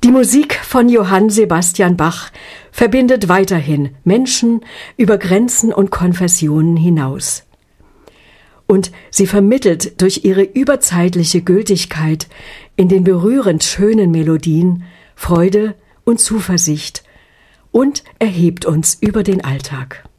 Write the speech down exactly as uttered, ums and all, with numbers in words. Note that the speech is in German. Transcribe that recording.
Die Musik von Johann Sebastian Bach verbindet weiterhin Menschen über Grenzen und Konfessionen hinaus. Und sie vermittelt durch ihre überzeitliche Gültigkeit in den berührend schönen Melodien Freude und Zuversicht und erhebt uns über den Alltag.